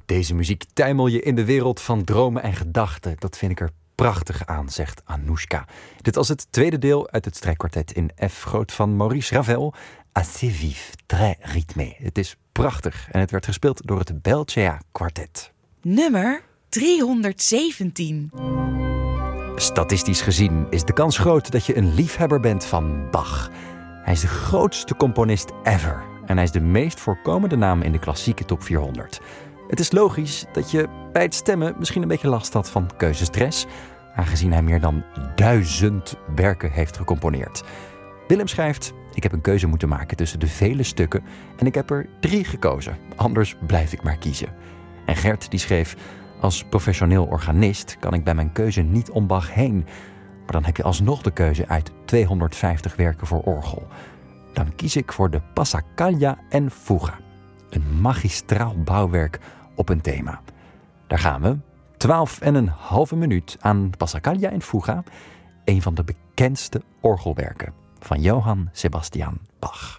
deze muziek tuimel je in de wereld van dromen en gedachten. Dat vind ik er prachtig aan, zegt Anoushka. Dit was het tweede deel uit het strijkkwartet in F groot van Maurice Ravel. Assez vif, très rythmé. Het is prachtig en het werd gespeeld door het Belcea Quartet. Nummer 317. Statistisch gezien is de kans groot dat je een liefhebber bent van Bach. Hij is de grootste componist ever en hij is de meest voorkomende naam in de klassieke top 400. Het is logisch dat je bij het stemmen misschien een beetje last had van keuzestress, aangezien hij meer dan 1000 werken heeft gecomponeerd. Willem schrijft: ik heb een keuze moeten maken tussen de vele stukken en ik heb er 3 gekozen. Anders blijf ik maar kiezen. En Gert die schreef: als professioneel organist kan ik bij mijn keuze niet om Bach heen. Maar dan heb je alsnog de keuze uit 250 werken voor orgel. Dan kies ik voor de Passacaglia en Fuga. Een magistraal bouwwerk op een thema. Daar gaan we. 12,5 minuut aan Passacaglia en Fuga. Een van de bekendste orgelwerken van Johann Sebastian Bach.